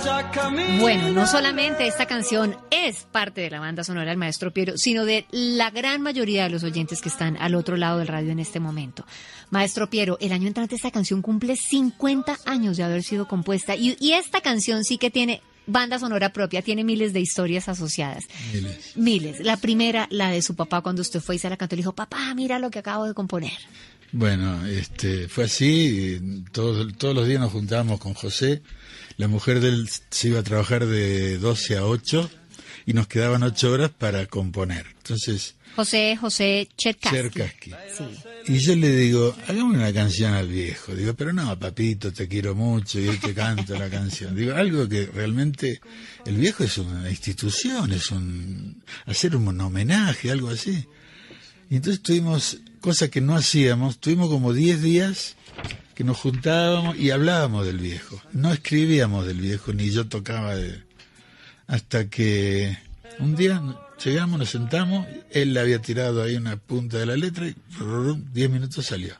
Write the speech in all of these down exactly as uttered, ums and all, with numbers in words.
Bueno, no solamente esta canción es parte de la banda sonora del Maestro Piero, sino de la gran mayoría de los oyentes que están al otro lado del radio en este momento. Maestro Piero, el año entrante esta canción cumple cincuenta años de haber sido compuesta y, y esta canción sí que tiene banda sonora propia, tiene miles de historias asociadas. Miles. Miles. La primera, la de su papá, cuando usted fue y se la cantó, le dijo, papá, mira lo que acabo de componer. Bueno, este, fue así, todos, todos los días nos juntábamos con José, la mujer de él se iba a trabajar de doce a ocho y nos quedaban ocho horas para componer. Entonces, José, José Cherkassky. Cherkassky. Sí. Y yo le digo, hagamos una canción al viejo. Digo, pero no, papito, te quiero mucho y él te canta la canción. Digo, algo que realmente, el viejo es una institución, es un, hacer un homenaje, algo así. Y entonces tuvimos, cosa que no hacíamos, tuvimos como diez días que nos juntábamos y hablábamos del viejo. No escribíamos del viejo, ni yo tocaba de... Hasta que un día llegamos, nos sentamos, él le había tirado ahí una punta de la letra y diez minutos salió.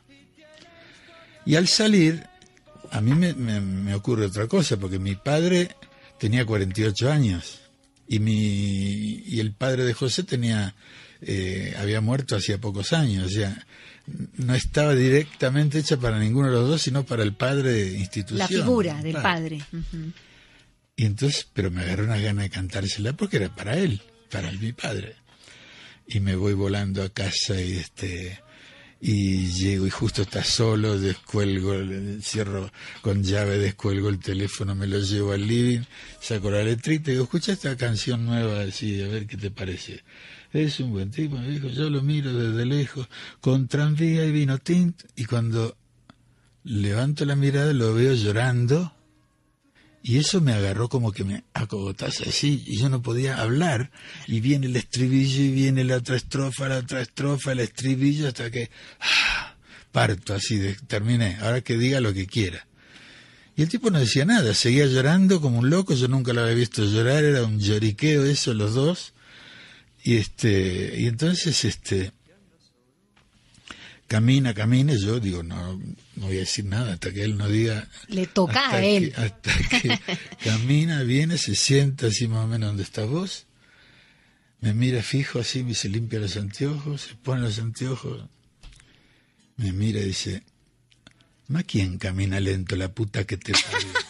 Y al salir, a mí me, me, me ocurre otra cosa, porque mi padre tenía cuarenta y ocho años y mi y el padre de José tenía eh, había muerto hacía pocos años, o sea, no estaba directamente hecha para ninguno de los dos, sino para el padre institución. La figura del padre. padre. Uh-huh. Y entonces, pero me agarró una gana de cantársela porque era para él, para mi padre. Y me voy volando a casa y este y llego y justo está solo, descuelgo, cierro con llave, descuelgo el teléfono, me lo llevo al living, saco la letrita y digo, escucha esta canción nueva así, a ver qué te parece. Es un buen tipo, me dijo, yo lo miro desde lejos, con tranvía y vino tint, y cuando levanto la mirada lo veo llorando, y eso me agarró como que me acogotase así, y yo no podía hablar, y viene el estribillo, y viene la otra estrofa, la otra estrofa, el estribillo, hasta que ah, parto así, de, terminé, ahora que diga lo que quiera. Y el tipo no decía nada, seguía llorando como un loco, yo nunca lo había visto llorar, era un lloriqueo eso, los dos. Y este, y entonces este camina, camina, y yo digo, no, no voy a decir nada hasta que él no diga. Le toca a él. Que, hasta que camina, viene, se sienta así más o menos donde estás vos, me mira fijo así, me se limpia los anteojos, se pone los anteojos, me mira y dice, ¿ma quién camina lento, la puta que te parió?